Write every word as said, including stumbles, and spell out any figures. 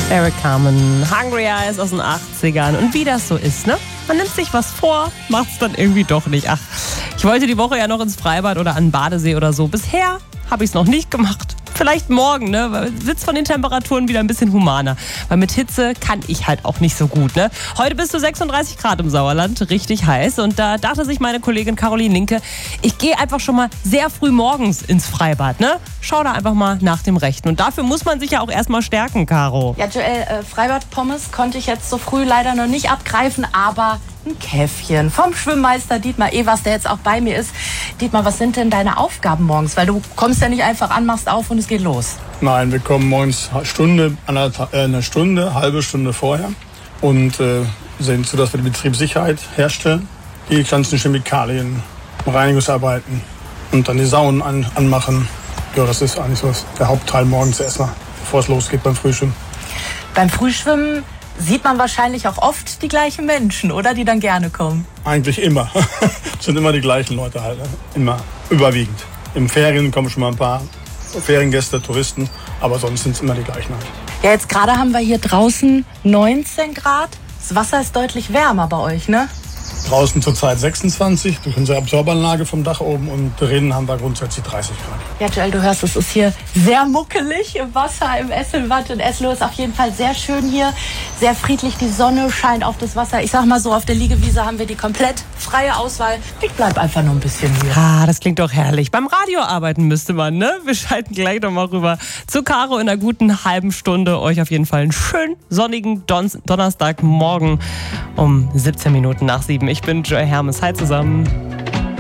Eric Carmen, Hungry Eyes aus den achtzigern. Und wie das so ist, ne? Man nimmt sich was vor, macht's dann irgendwie doch nicht. Ach, ich wollte die Woche ja noch ins Freibad oder an den Badesee oder so. Bisher habe ich es noch nicht gemacht. Vielleicht morgen, ne? Wird's von den Temperaturen wieder ein bisschen humaner. Weil mit Hitze kann ich halt auch nicht so gut, ne? Heute bis zu sechsunddreißig Grad im Sauerland, richtig heiß. Und da dachte sich meine Kollegin Caroline Linke, ich gehe einfach schon mal sehr früh morgens ins Freibad, ne? Schau da einfach mal nach dem Rechten. Und dafür muss man sich ja auch erstmal stärken, Caro. Ja, Joel, äh, Freibad-Pommes konnte ich jetzt so früh leider noch nicht abgreifen, aber ein Käffchen vom Schwimmmeister Dietmar Evers, der jetzt auch bei mir ist. Dietmar, was sind denn deine Aufgaben morgens? Weil du kommst ja nicht einfach an, machst auf und es geht los. Nein, wir kommen morgens Stunde, äh, eine Stunde, halbe Stunde vorher und äh, sehen zu, dass wir die Betriebssicherheit herstellen, die ganzen Chemikalien, Reinigungsarbeiten und dann die Saunen an, anmachen. Ja, das ist eigentlich so der Hauptteil morgens erstmal, bevor es losgeht beim Frühschwimmen. Beim Frühschwimmen sieht man wahrscheinlich auch oft die gleichen Menschen, oder? Die dann gerne kommen. Eigentlich immer. Es sind immer die gleichen Leute halt. Immer. Überwiegend. Im Ferien kommen schon mal ein paar Feriengäste, Touristen. Aber sonst sind es immer die gleichen halt. Ja, jetzt gerade haben wir hier draußen neunzehn Grad. Das Wasser ist deutlich wärmer bei euch, ne? Draußen zurzeit sechsundzwanzig durch unsere Absorberanlage vom Dach oben und drinnen haben wir grundsätzlich dreißig Grad. Ja, Joel, du hörst, es ist hier sehr muckelig im Wasser, im Esselwatt. Und Eslo ist auf jeden Fall sehr schön hier, sehr friedlich. Die Sonne scheint auf das Wasser. Ich sag mal so, auf der Liegewiese haben wir die komplett freie Auswahl. Ich bleib einfach nur ein bisschen hier. Ah, das klingt doch herrlich. Beim Radio arbeiten müsste man, ne? Wir schalten gleich noch mal rüber zu Caro in einer guten halben Stunde. Euch auf jeden Fall einen schönen sonnigen Don- Donnerstagmorgen um siebzehn Minuten nach sieben. Ich bin Joy Hermes. Hi zusammen.